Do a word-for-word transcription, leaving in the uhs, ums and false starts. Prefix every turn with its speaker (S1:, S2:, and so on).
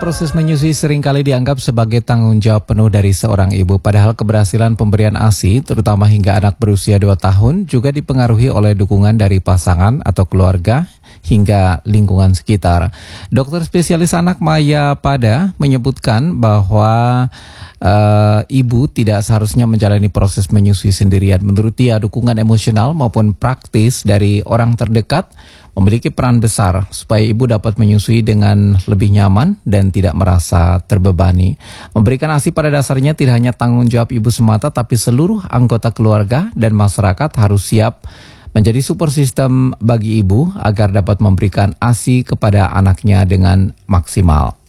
S1: proses menyusui seringkali dianggap sebagai tanggung jawab penuh dari seorang ibu. Padahal keberhasilan pemberian ASI, terutama hingga anak berusia dua tahun, juga dipengaruhi oleh dukungan dari pasangan atau keluarga hingga lingkungan sekitar. Dokter spesialis anak Maya Pada menyebutkan bahwa uh, ibu tidak seharusnya menjalani proses menyusui sendirian. Menurut dia, dukungan emosional maupun praktis dari orang terdekat memiliki peran besar supaya ibu dapat menyusui dengan lebih nyaman dan tidak merasa terbebani. Memberikan ASI pada dasarnya tidak hanya tanggung jawab ibu semata, tapi seluruh anggota keluarga dan masyarakat harus siap menjadi support system bagi ibu agar dapat memberikan ASI kepada anaknya dengan maksimal.